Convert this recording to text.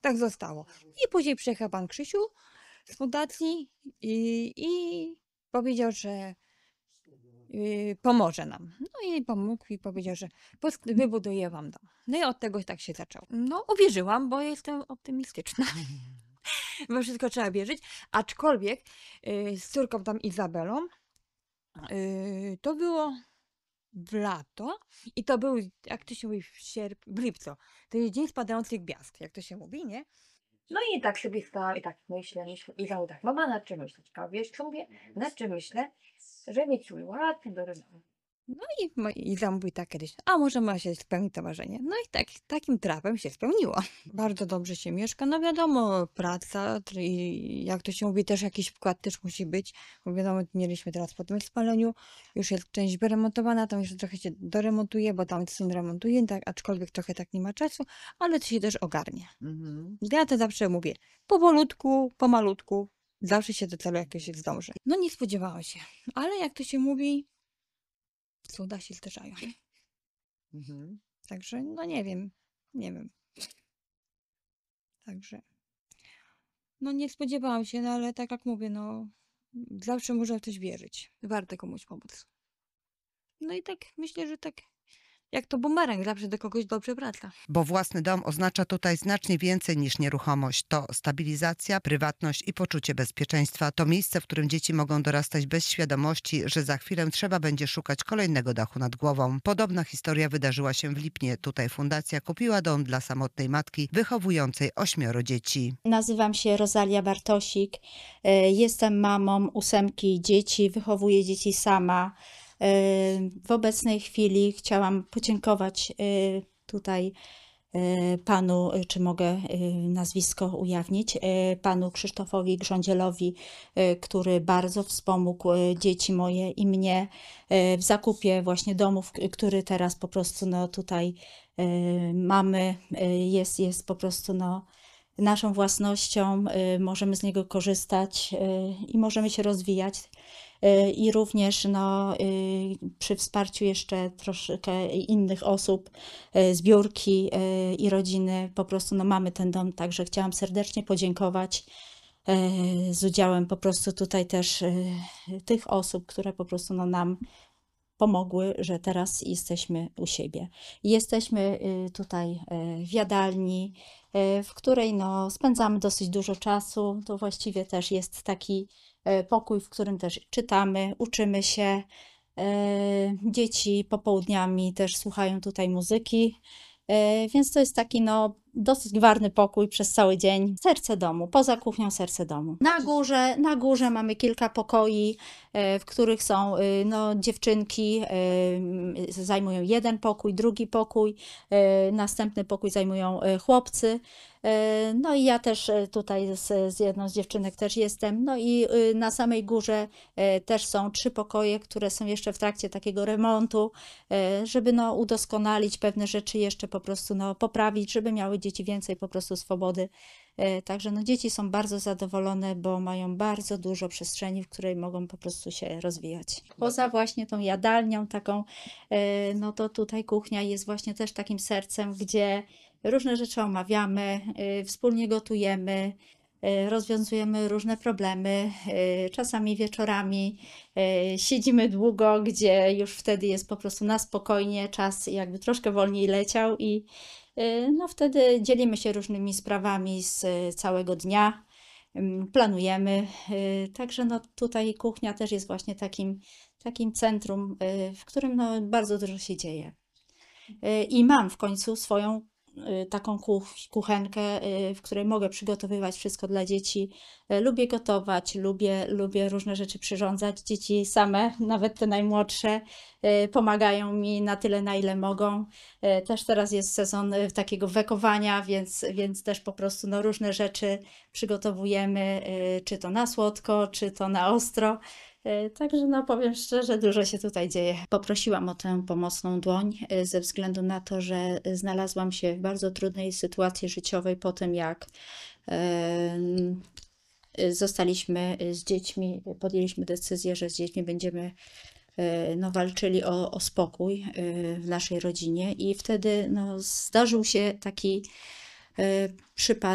tak zostało. I później przyjechał pan Krzysiu z fundacji i powiedział, że pomoże nam. No i pomógł i powiedział, że wybuduję wam dom. No i od tego tak się zaczęło. No uwierzyłam, bo jestem optymistyczna. We wszystko trzeba wierzyć. Aczkolwiek z córką tam Izabelą to było w lato i to był, jak to się mówi, w lipcu. To jest dzień spadających gwiazd, jak to się mówi, nie? No i tak sobie stałam i tak myślę i znowu tak, mama, nad czym myśleć? A wiesz co mówię? Nad czym myślę? Że mieć swój ładny do domu. No i Iza mówi tak kiedyś, a może ma się spełnić to marzenie. No i tak, takim trafem się spełniło. Bardzo dobrze się mieszka, no wiadomo, praca i jak to się mówi, też jakiś wkład też musi być. Bo wiadomo, mieliśmy teraz po tym spaleniu, już jest część wyremontowana, tam jeszcze trochę się doremontuje, bo tam syn remontuje, tak, aczkolwiek trochę tak nie ma czasu, ale to się też ogarnie. Ja to zawsze mówię, powolutku, pomalutku, zawsze się do celu jakiegoś zdąży. No nie spodziewałam się, ale jak to się mówi, cuda się zdarzają. Także, no nie wiem. Także, no nie spodziewałam się, no ale tak jak mówię, no zawsze można w coś wierzyć. Warto komuś pomóc. No i tak myślę, że tak jak to bumerang, zawsze do kogoś dobrze wraca. Bo własny dom oznacza tutaj znacznie więcej niż nieruchomość. To stabilizacja, prywatność i poczucie bezpieczeństwa. To miejsce, w którym dzieci mogą dorastać bez świadomości, że za chwilę trzeba będzie szukać kolejnego dachu nad głową. Podobna historia wydarzyła się w Lipnie. Tutaj fundacja kupiła dom dla samotnej matki wychowującej 8 dzieci. Nazywam się Rosalia Bartosik. Jestem mamą 8 dzieci, wychowuję dzieci sama. W obecnej chwili chciałam podziękować tutaj panu, czy mogę nazwisko ujawnić, panu Krzysztofowi Grządzielowi, który bardzo wspomógł dzieci moje i mnie w zakupie właśnie domów, który teraz po prostu no, tutaj mamy, jest po prostu no, naszą własnością, możemy z niego korzystać i możemy się rozwijać. I również no, przy wsparciu jeszcze troszkę innych osób, zbiórki i rodziny, po prostu no, mamy ten dom, także chciałam serdecznie podziękować z udziałem po prostu tutaj też tych osób, które po prostu no, nam pomogły, że teraz jesteśmy u siebie. Jesteśmy tutaj w jadalni, w której no, spędzamy dosyć dużo czasu. To właściwie też jest taki pokój, w którym też czytamy, uczymy się. Dzieci popołudniami też słuchają tutaj muzyki, więc to jest taki no, dosyć gwarny pokój przez cały dzień. Serce domu, poza kuchnią serce domu. Na górze mamy kilka pokoi, w których są no, dziewczynki, zajmują jeden pokój, drugi pokój, następny pokój zajmują chłopcy. No i ja też tutaj z jedną z dziewczynek też jestem. No i na samej górze też są 3 pokoje, które są jeszcze w trakcie takiego remontu, żeby no, udoskonalić pewne rzeczy, jeszcze po prostu no, poprawić, żeby miały dzieci więcej po prostu swobody. Także no, dzieci są bardzo zadowolone, bo mają bardzo dużo przestrzeni, w której mogą po prostu się rozwijać. Poza właśnie tą jadalnią taką, no to tutaj kuchnia jest właśnie też takim sercem, gdzie różne rzeczy omawiamy, wspólnie gotujemy, rozwiązujemy różne problemy. Czasami wieczorami siedzimy długo, gdzie już wtedy jest po prostu na spokojnie, czas jakby troszkę wolniej leciał i no wtedy dzielimy się różnymi sprawami z całego dnia, planujemy. Także no tutaj kuchnia też jest właśnie takim centrum, w którym no bardzo dużo się dzieje. I mam w końcu swoją taką kuchenkę, w której mogę przygotowywać wszystko dla dzieci. Lubię gotować, lubię różne rzeczy przyrządzać. Dzieci same, nawet te najmłodsze, pomagają mi na tyle, na ile mogą. Też teraz jest sezon takiego wekowania, więc też po prostu no, różne rzeczy przygotowujemy, czy to na słodko, czy to na ostro. Także no powiem szczerze, dużo się tutaj dzieje. Poprosiłam o tę pomocną dłoń ze względu na to, że znalazłam się w bardzo trudnej sytuacji życiowej po tym, jak zostaliśmy z dziećmi, podjęliśmy decyzję, że z dziećmi będziemy no, walczyli o spokój w naszej rodzinie i wtedy no, zdarzył się taki przypadek,